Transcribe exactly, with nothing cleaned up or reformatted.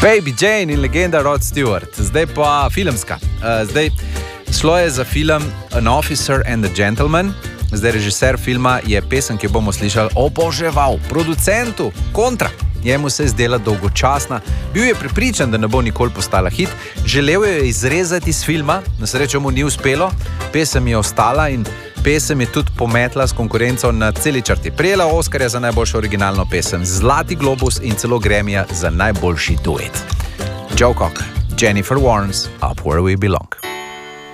Baby Jane in legenda Rod Stewart. Zdaj pa filmska. Uh, zdaj šlo je za film An Officer and a Gentleman. Zdaj režiser filma je pesem, ki jo bomo slišali, oboževal. Producentu Kontra. Njemu se je zdela dolgočasna. Bil je prepričan, da ne bo nikoli postala hit. Želel je izrezati iz filma. Na srečo mu ni uspelo. Pesem je ostala in pesem je tudi pometla s konkurenco na celi črti. Prijela Oskarja za najboljšo originalno pesem, Zlati globus in celo Grammyja za najboljši duet. Joe Cocker, Jennifer Warnes, Up Where We Belong.